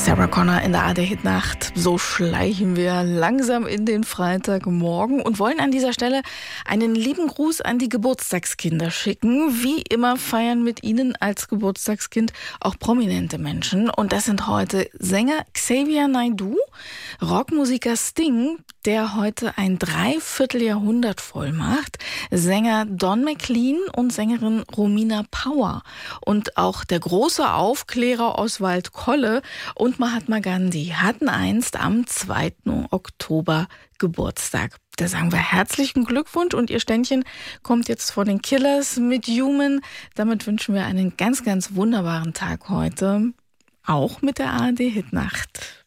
Sarah Connor in der ARD-Hitnacht. So schleichen wir langsam in den Freitagmorgen und wollen an dieser Stelle einen lieben Gruß an die Geburtstagskinder schicken. Wie immer feiern mit ihnen als Geburtstagskind auch prominente Menschen. Und das sind heute Sänger Xavier Naidoo, Rockmusiker Sting, der heute ein Dreivierteljahrhundert voll macht, Sänger Don McLean und Sängerin Romina Power und auch der große Aufklärer Oswald Kolle und Mahatma Gandhi hatten einst am 2. Oktober Geburtstag. Da sagen wir herzlichen Glückwunsch und ihr Ständchen kommt jetzt von den Killers mit Human. Damit wünschen wir einen ganz, ganz wunderbaren Tag heute, auch mit der ARD-Hitnacht.